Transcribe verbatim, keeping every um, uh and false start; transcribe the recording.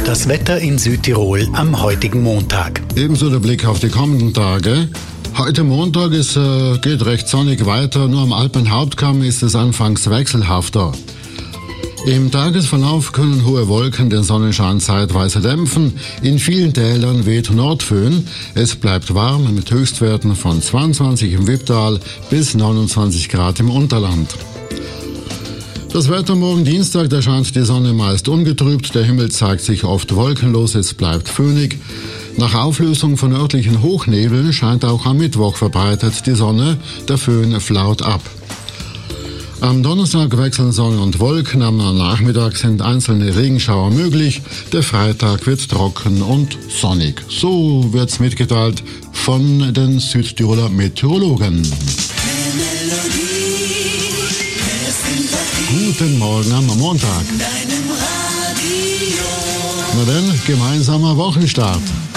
Das Wetter in Südtirol am heutigen Montag. Ebenso der Blick auf die kommenden Tage. Heute Montag ist, äh, geht recht sonnig weiter, nur am Alpenhauptkamm ist es anfangs wechselhafter. Im Tagesverlauf können hohe Wolken den Sonnenschein zeitweise dämpfen. In vielen Tälern weht Nordföhn. Es bleibt warm mit Höchstwerten von zweiundzwanzig im Wipptal bis neunundzwanzig Grad im Unterland. Das Wetter morgen Dienstag, da scheint die Sonne meist ungetrübt. Der Himmel zeigt sich oft wolkenlos, es bleibt föhnig. Nach Auflösung von örtlichen Hochnebeln scheint auch am Mittwoch verbreitet die Sonne. Der Föhn flaut ab. Am Donnerstag wechseln Sonne und Wolken, am Nachmittag sind einzelne Regenschauer möglich. Der Freitag wird trocken und sonnig. So wird's mitgeteilt von den Südtiroler Meteorologen. Guten Morgen am Montag. Na denn, gemeinsamer Wochenstart.